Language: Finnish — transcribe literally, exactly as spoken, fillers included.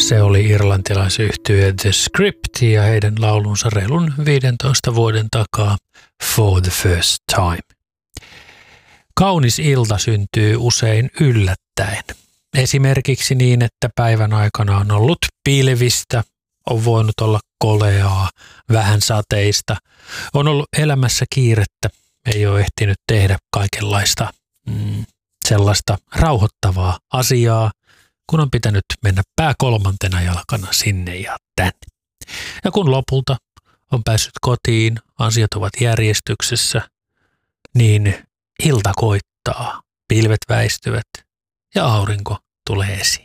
Se oli irlantilaisyhtye The Script ja heidän laulunsa reilun viidentoista vuoden takaa For the First Time. Kaunis ilta syntyy usein yllättäen. Esimerkiksi niin, että päivän aikana on ollut pilvistä, on voinut olla koleaa, vähän sateista, on ollut elämässä kiirettä, ei ole ehtinyt tehdä kaikenlaista mm, sellaista rauhoittavaa asiaa, kun on pitänyt mennä pää kolmantena jalkana sinne ja tänne. Ja kun lopulta on päässyt kotiin, asiat ovat järjestyksessä, niin ilta koittaa, pilvet väistyvät ja aurinko tulee esiin.